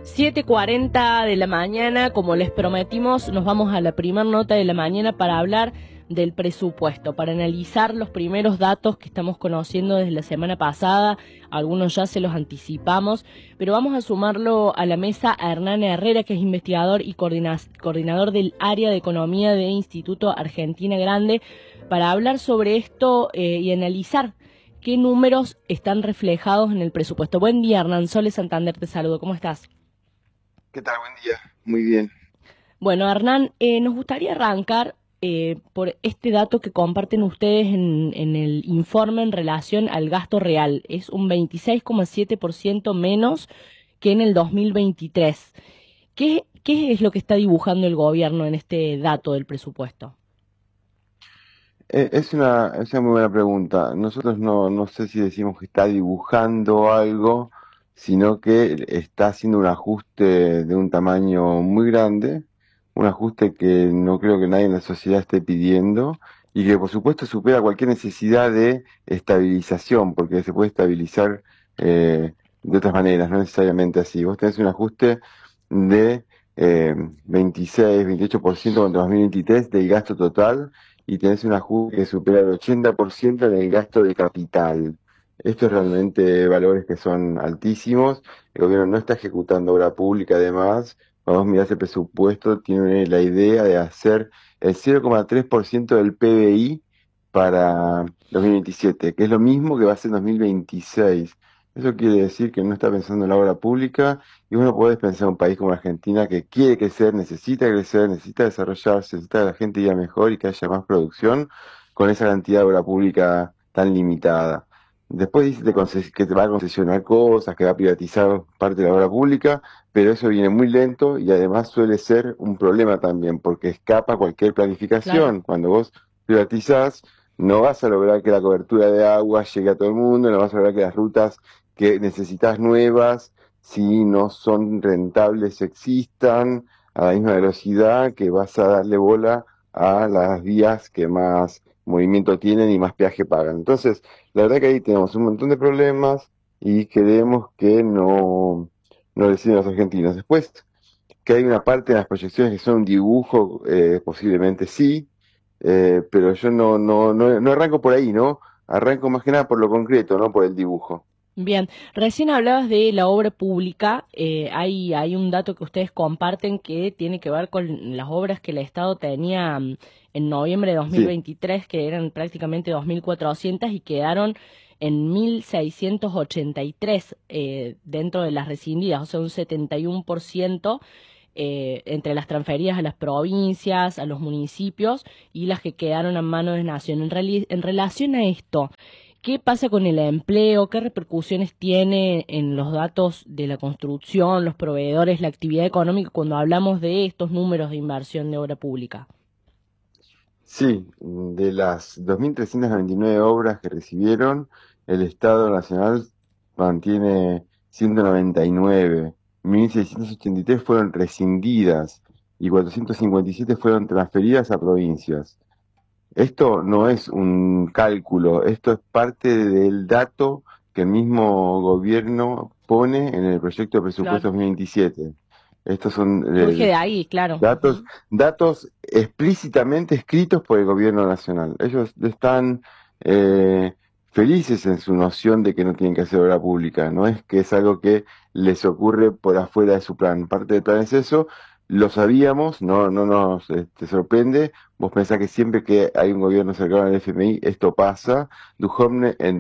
7:40 de la mañana, como les prometimos, nos vamos a la primera nota de la mañana para hablar del presupuesto, para analizar los primeros datos que estamos conociendo desde la semana pasada. Algunos ya se los anticipamos, pero vamos a sumarlo a la mesa a Hernán Herrera, que es investigador y coordinador del área de economía de Instituto Argentina Grande, para hablar sobre esto y analizar qué números están reflejados en el presupuesto. Buen día, Hernán. Sole Santander te saludo. ¿Cómo estás? ¿Qué tal? Buen día. Muy bien. Bueno, Hernán, nos gustaría arrancar por este dato que comparten ustedes en el informe en relación al gasto real. Es un 26,7% menos que en el 2023. ¿Qué es lo que está dibujando el gobierno en este dato del presupuesto? Es una muy buena pregunta. Nosotros no sé si decimos que está dibujando algo, sino que está haciendo un ajuste de un tamaño muy grande, un ajuste que no creo que nadie en la sociedad esté pidiendo y que por supuesto supera cualquier necesidad de estabilización, porque se puede estabilizar de otras maneras, no necesariamente así. Vos tenés un ajuste de 26, 28% contra 2023 del gasto total y tenés un ajuste que supera el 80% en el gasto de capital. Esto es realmente valores que son altísimos. El gobierno no está ejecutando obra pública, además. Cuando vos mirás el presupuesto, tiene la idea de hacer el 0,3% del PBI para 2027, que es lo mismo que va a ser en 2026. Eso quiere decir que no está pensando en la obra pública y uno puede pensar en un país como Argentina que quiere crecer, necesita desarrollarse, necesita que la gente viva mejor y que haya más producción con esa cantidad de obra pública tan limitada. Después dice que te va a concesionar cosas, que va a privatizar parte de la obra pública, pero eso viene muy lento y además suele ser un problema también porque escapa cualquier Claro. planificación. Cuando vos privatizás, no vas a lograr que la cobertura de agua llegue a todo el mundo, no vas a lograr que las rutas que necesitas nuevas, si no son rentables, existan a la misma velocidad que vas a darle bola a las vías que más movimiento tienen y más peaje pagan. Entonces, la verdad que ahí tenemos un montón de problemas y creemos que no deciden los argentinos. Después, que hay una parte de las proyecciones que son un dibujo, posiblemente sí, pero yo no arranco por ahí, ¿no? Arranco más que nada por lo concreto, no por el dibujo. Bien, recién hablabas de la obra pública. Hay un dato que ustedes comparten que tiene que ver con las obras que el Estado tenía en noviembre de Sí. 2023, que eran prácticamente 2.400 y quedaron en 1.683 dentro de las rescindidas, o sea, un 71% entre las transferidas a las provincias, a los municipios y las que quedaron en manos de Nación. En relación a esto, ¿qué pasa con el empleo? ¿Qué repercusiones tiene en los datos de la construcción, los proveedores, la actividad económica cuando hablamos de estos números de inversión de obra pública? Sí, de las 2.399 obras que recibieron, el Estado Nacional mantiene 199, 1.683 fueron rescindidas y 457 fueron transferidas a provincias. Esto no es un cálculo, esto es parte del dato que el mismo gobierno pone en el proyecto de presupuesto Claro. 2027. Estos son Surge de ahí, claro. datos, Ujú. datos explícitamente escritos por el gobierno nacional. Ellos están eh, felices en su noción de que no tienen que hacer obra pública. No es que es algo que les ocurre por afuera de su plan. Parte del plan es eso. Lo sabíamos, no nos sorprende. Vos pensás que siempre que hay un gobierno cercano al FMI, esto pasa. Duhovne en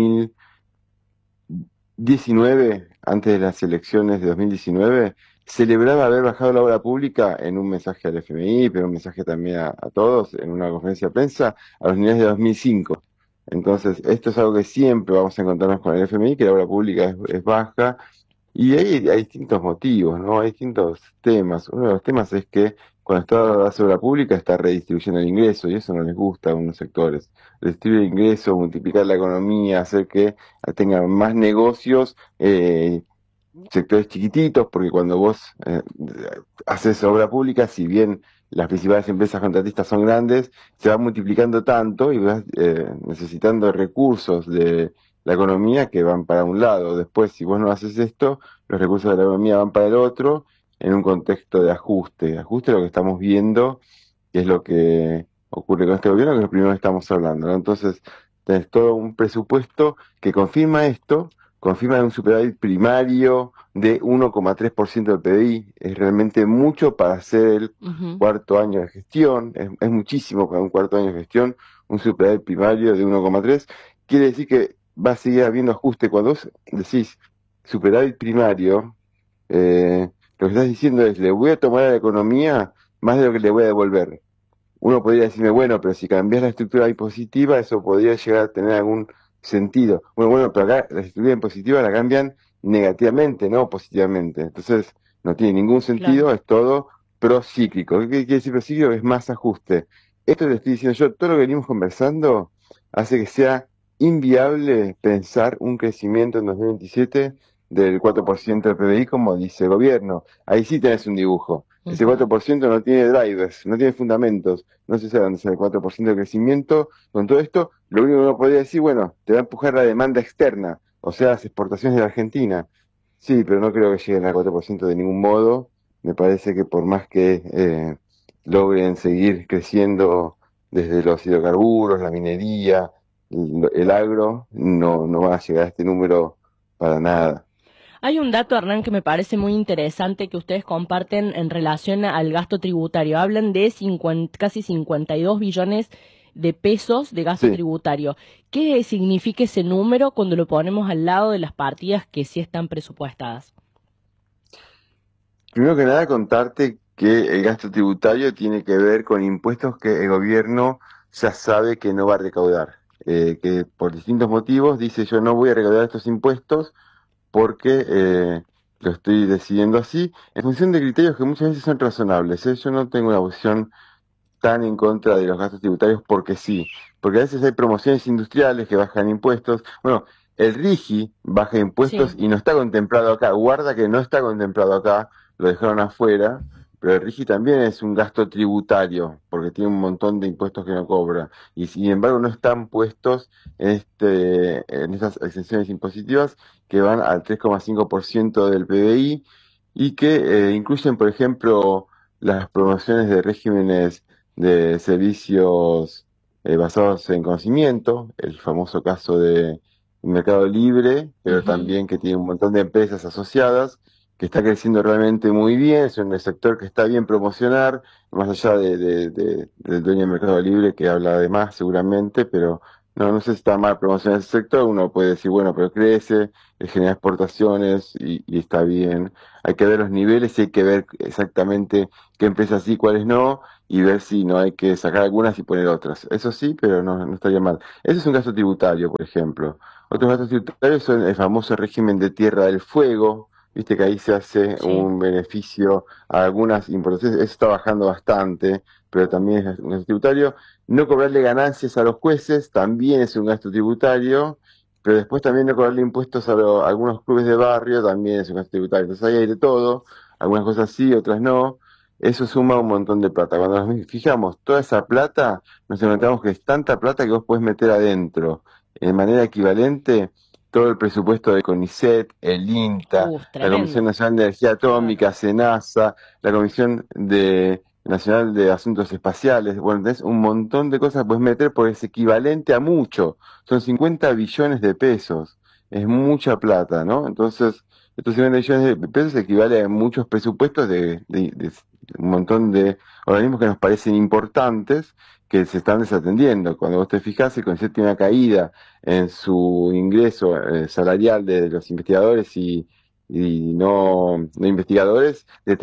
2019, antes de las elecciones de 2019, celebraba haber bajado la obra pública en un mensaje al FMI, pero un mensaje también a todos, en una conferencia de prensa, a los niveles de 2005. Entonces, esto es algo que siempre vamos a encontrarnos con el FMI, que la obra pública es baja, y hay distintos motivos, ¿no? Hay distintos temas. Uno de los temas es que cuando el Estado hace obra pública está redistribuyendo el ingreso y eso no les gusta a algunos sectores. Redistribuir el ingreso, multiplicar la economía, hacer que tengan más negocios, sectores chiquititos, porque cuando vos haces obra pública, si bien las principales empresas contratistas son grandes, se va multiplicando tanto y vas necesitando recursos la economía que van para un lado. Después, si vos no haces esto, los recursos de la economía van para el otro en un contexto de ajuste. Ajuste es lo que estamos viendo, que es lo que ocurre con este gobierno, que es lo primero que estamos hablando, ¿no? Entonces, tenés todo un presupuesto que confirma esto, confirma un superávit primario de 1,3% del PBI. Es realmente mucho para hacer el Ujú, cuarto año de gestión, es muchísimo para un cuarto año de gestión, un superávit primario de 1,3. Quiere decir que va a seguir habiendo ajuste. Cuando vos decís superávit primario, lo que estás diciendo es, le voy a tomar a la economía más de lo que le voy a devolver. Uno podría decirme, bueno, pero si cambias la estructura impositiva, eso podría llegar a tener algún sentido. Bueno, pero acá la estructura impositiva la cambian negativamente, no positivamente. Entonces, no tiene ningún claro. sentido, es todo procíclico. ¿Qué quiere decir procíclico? Es más ajuste. Esto que estoy diciendo yo, todo lo que venimos conversando, hace que sea inviable pensar un crecimiento en 2027 del 4% del PBI, como dice el gobierno. Ahí sí tenés un dibujo. Ese Ujú, 4% no tiene drivers, no tiene fundamentos, no se sabe dónde sale el 4% de crecimiento. Con todo esto, lo único que uno podría decir, bueno, te va a empujar la demanda externa, o sea, las exportaciones de la Argentina. Sí, pero no creo que lleguen al 4% de ningún modo. Me parece que por más que logren seguir creciendo desde los hidrocarburos, la minería, el agro, no van a llegar a este número para nada. hay un dato, Hernán, que me parece muy interesante que ustedes comparten en relación al gasto tributario. Hablan de casi 52 billones de pesos de gasto Sí. tributario. ¿Qué significa ese número cuando lo ponemos al lado de las partidas que sí están presupuestadas? Primero que nada, contarte que el gasto tributario tiene que ver con impuestos que el gobierno ya sabe que no va a recaudar, que por distintos motivos dice yo no voy a recaudar estos impuestos porque lo estoy decidiendo así, en función de criterios que muchas veces son razonables, ¿eh? Yo no tengo una posición tan en contra de los gastos tributarios porque sí, porque a veces hay promociones industriales que bajan impuestos. Bueno, el RIGI baja impuestos Sí. y no está contemplado acá. Guarda que no está contemplado acá, lo dejaron afuera, pero el RIGI también es un gasto tributario porque tiene un montón de impuestos que no cobra y sin embargo no están puestos en estas exenciones impositivas que van al 3,5% del PBI y que incluyen, por ejemplo, las promociones de regímenes de servicios basados en conocimiento, el famoso caso de Mercado Libre, pero Ujú. también que tiene un montón de empresas asociadas, que está creciendo realmente muy bien, es un sector que está bien promocionar, más allá del dueño de Mercado Libre que habla de más seguramente, pero no sé si está mal promocionar ese sector, uno puede decir, bueno, pero crece, genera exportaciones y está bien. Hay que ver los niveles y hay que ver exactamente qué empresas sí, cuáles no, y ver si no hay que sacar algunas y poner otras. Eso sí, pero no estaría mal. Ese es un gasto tributario, por ejemplo. Otros gastos tributarios son el famoso régimen de Tierra del Fuego, viste que ahí se hace Sí. un beneficio a algunas importaciones, eso está bajando bastante, pero también es un gasto tributario. No cobrarle ganancias a los jueces también es un gasto tributario, pero después también no cobrarle impuestos a algunos clubes de barrio también es un gasto tributario. Entonces ahí hay de todo, algunas cosas sí, otras no. Eso suma un montón de plata. Cuando nos fijamos toda esa plata, nos encontramos que es tanta plata que vos podés meter adentro, de manera equivalente, todo el presupuesto de CONICET, el INTA, la Comisión Tremendo. Nacional de Energía Claro. Atómica, SENASA, la Comisión Nacional de Asuntos Espaciales. Bueno, tenés un montón de cosas que podés meter porque es equivalente a mucho. Son 50 billones de pesos. Es mucha plata, ¿no? Entonces, estos 50 billones de pesos equivale a muchos presupuestos de un montón de organismos que nos parecen importantes que se están desatendiendo. Cuando vos te fijás, el CONICET tiene una caída en su ingreso salarial de los investigadores y no investigadores de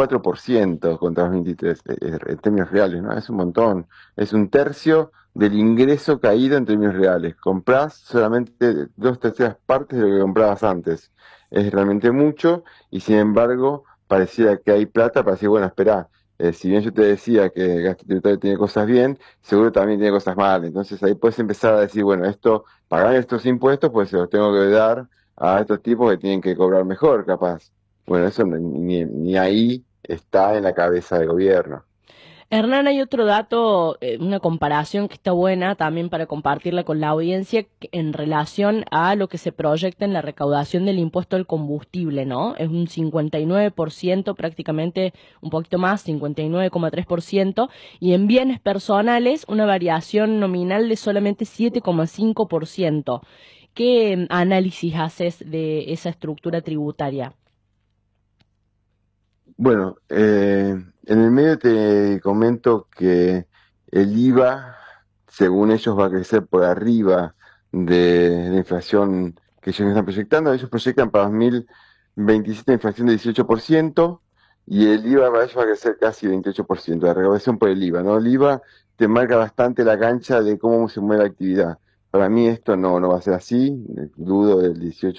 34% contra los 23, en términos reales, ¿no? Es un montón. Es un tercio del ingreso caído en términos reales. Comprás solamente dos terceras partes de lo que comprabas antes. Es realmente mucho y sin embargo pareciera que hay plata para decir, bueno, espera, si bien yo te decía que el gasto tributario tiene cosas bien, seguro también tiene cosas mal. Entonces ahí puedes empezar a decir, bueno, pagar estos impuestos, pues se los tengo que dar a estos tipos que tienen que cobrar mejor, capaz. Bueno, eso ni ahí está en la cabeza del gobierno. Hernán, hay otro dato, una comparación que está buena también para compartirla con la audiencia en relación a lo que se proyecta en la recaudación del impuesto al combustible, ¿no? Es un 59%, prácticamente un poquito más, 59,3%, y en bienes personales una variación nominal de solamente 7,5%. ¿Qué análisis haces de esa estructura tributaria? Bueno, en el medio te comento que el IVA, según ellos, va a crecer por arriba de la inflación que ellos están proyectando. Ellos proyectan para 2027 una inflación de 18% y el IVA para ellos va a crecer casi 28%, la recaudación por el IVA, ¿no? El IVA te marca bastante la cancha de cómo se mueve la actividad. Para mí esto no va a ser así, dudo del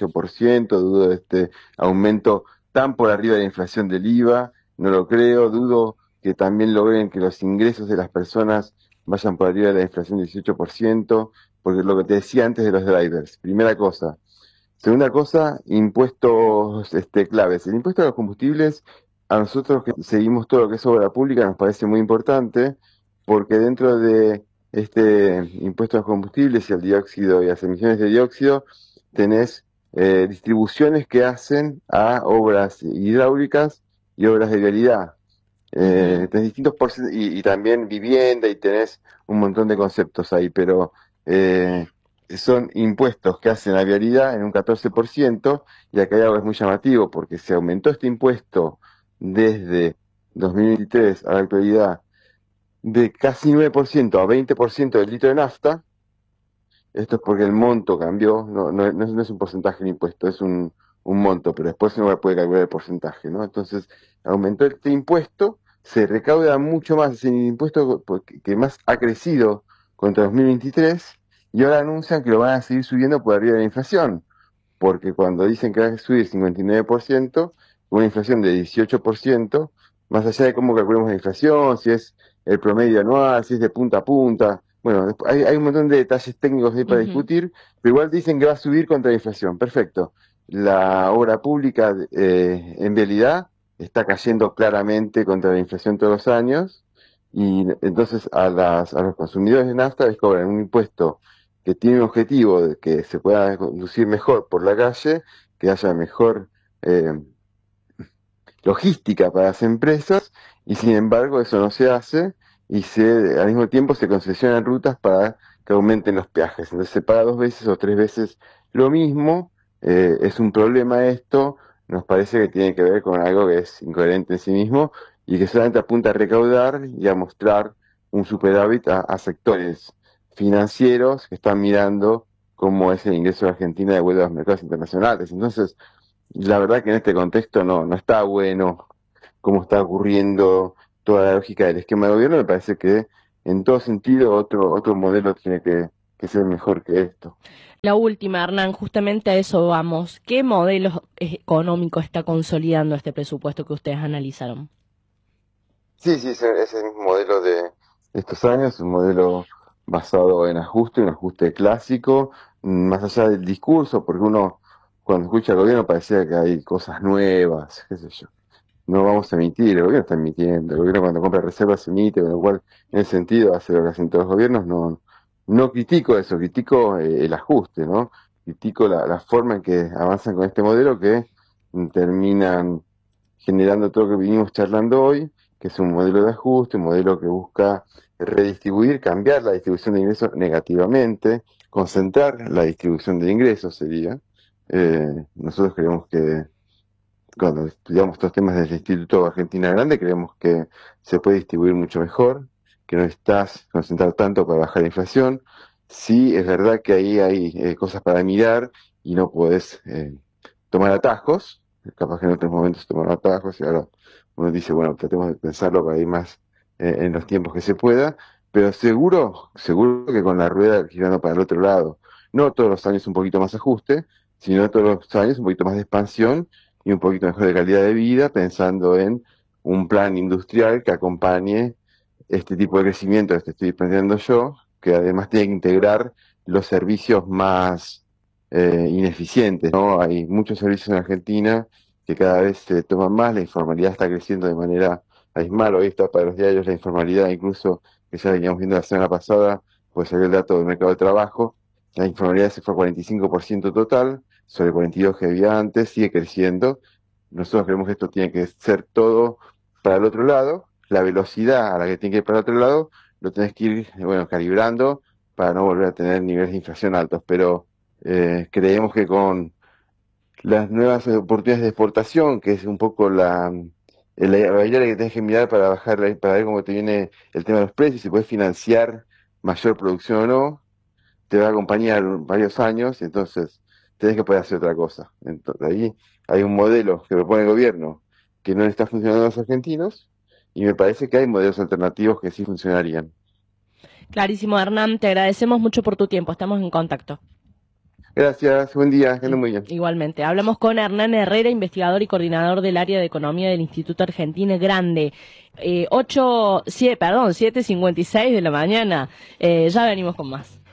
18%, dudo de este aumento tan por arriba de la inflación del IVA, no lo creo, dudo que también logren que los ingresos de las personas vayan por arriba de la inflación del 18%, porque lo que te decía antes de los drivers, primera cosa. Segunda cosa, impuestos claves. El impuesto a los combustibles, a nosotros que seguimos todo lo que es obra pública, nos parece muy importante, porque dentro de este impuesto a los combustibles y al dióxido y las emisiones de dióxido, tenés distribuciones que hacen a obras hidráulicas y obras de vialidad. Ujú. Tenés distintos y también vivienda y tenés un montón de conceptos ahí, pero eh, son impuestos que hacen la vialidad en un 14% y acá hay algo que es muy llamativo porque se aumentó este impuesto desde 2023 a la actualidad de casi 9% a 20% del litro de nafta. Esto es porque el monto cambió, no es un porcentaje de impuesto, es un monto, pero después uno puede calcular el porcentaje, ¿no? Entonces, aumentó este impuesto, se recauda mucho más, es el impuesto que más ha crecido contra 2023, y ahora anuncian que lo van a seguir subiendo por arriba de la inflación, porque cuando dicen que va a subir 59%, una inflación de 18%, más allá de cómo calculemos la inflación, si es el promedio anual, si es de punta a punta, bueno, hay un montón de detalles técnicos ahí para Ujú. discutir, pero igual dicen que va a subir contra la inflación, perfecto. La obra pública en vialidad está cayendo claramente contra la inflación todos los años, y entonces a los consumidores de nafta les cobran un impuesto que tiene un objetivo de que se pueda conducir mejor por la calle, que haya mejor eh, logística para las empresas, y sin embargo eso no se hace, y al mismo tiempo se concesionan rutas para que aumenten los peajes. Entonces se paga 2 veces o 3 veces lo mismo, es un problema esto, nos parece que tiene que ver con algo que es incoherente en sí mismo, y que solamente apunta a recaudar y a mostrar un superávit a sectores financieros que están mirando cómo es el ingreso de Argentina de vuelta a los mercados internacionales. Entonces, la verdad que en este contexto no está bueno cómo está ocurriendo toda la lógica del esquema de gobierno. Me parece que en todo sentido otro modelo tiene que ser mejor que esto. La última, Hernán, justamente a eso vamos. ¿Qué modelo económico está consolidando este presupuesto que ustedes analizaron? Sí, sí, ese es el mismo modelo de estos años, un modelo basado en ajuste, un ajuste clásico, más allá del discurso, porque uno cuando escucha al gobierno parecía que hay cosas nuevas, qué sé yo. No vamos a emitir, el gobierno está emitiendo, el gobierno cuando compra reservas emite, con lo cual en ese sentido hace lo que hacen todos los gobiernos, no critico eso, critico el ajuste, ¿no? Critico la forma en que avanzan con este modelo que terminan generando todo lo que vinimos charlando hoy, que es un modelo de ajuste, un modelo que busca redistribuir, cambiar la distribución de ingresos negativamente, concentrar la distribución de ingresos sería. Nosotros creemos que cuando estudiamos estos temas desde el Instituto Argentina Grande, creemos que se puede distribuir mucho mejor, que no estás concentrar tanto para bajar la inflación. Sí, es verdad que ahí hay cosas para mirar y no podés tomar atajos, capaz que en otros momentos tomaron atajos y ahora uno dice, bueno, tratemos de pensarlo para ir más en los tiempos que se pueda, pero seguro que con la rueda girando para el otro lado, no todos los años un poquito más ajuste, sino todos los años un poquito más de expansión y un poquito mejor de calidad de vida, pensando en un plan industrial que acompañe este tipo de crecimiento que te estoy planteando yo, que además tiene que integrar los servicios más ineficientes, ¿no? Hay muchos servicios en Argentina que cada vez se toman más, la informalidad está creciendo de manera es malo esto para los diarios, la informalidad, incluso, que ya veníamos viendo la semana pasada, pues salió el dato del mercado de trabajo, la informalidad se fue a 45% total, sobre el 42% que había antes, sigue creciendo. Nosotros creemos que esto tiene que ser todo para el otro lado, la velocidad a la que tiene que ir para el otro lado, lo tenés que ir, bueno, calibrando para no volver a tener niveles de inflación altos, pero creemos que con las nuevas oportunidades de exportación, que es un poco la variable que tenés que mirar para bajar, para ver cómo te viene el tema de los precios, si puedes financiar mayor producción o no, te va a acompañar varios años, entonces tenés que poder hacer otra cosa. Entonces, ahí hay un modelo que propone el gobierno que no le está funcionando a los argentinos, y me parece que hay modelos alternativos que sí funcionarían. Clarísimo, Hernán, te agradecemos mucho por tu tiempo, estamos en contacto. Gracias, buen día, que anden muy bien. Igualmente, hablamos con Hernán Herrera, investigador y coordinador del área de economía del Instituto Argentino Grande. 7:56 de la mañana. Ya venimos con más.